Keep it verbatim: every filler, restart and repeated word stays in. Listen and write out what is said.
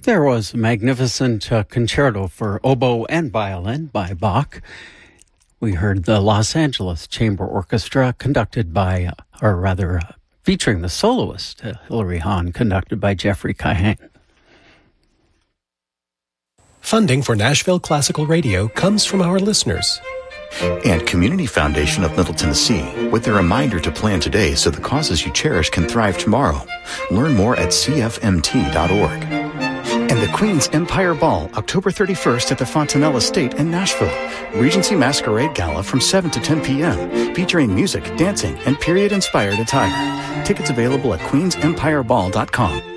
There was a magnificent uh, concerto for oboe and violin by Bach. We heard the Los Angeles Chamber Orchestra conducted by, uh, or rather, uh, featuring the soloist, uh, Hilary Hahn, conducted by Jeffrey Kahane. Funding for Nashville Classical Radio comes from our listeners. And Community Foundation of Middle Tennessee, with a reminder to plan today so the causes you cherish can thrive tomorrow. Learn more at c f m t dot org. And the Queen's Empire Ball, October thirty-first at the Fontanelle Estate in Nashville. Regency Masquerade Gala from seven to ten p.m., featuring music, dancing, and period-inspired attire. Tickets available at queens empire ball dot com.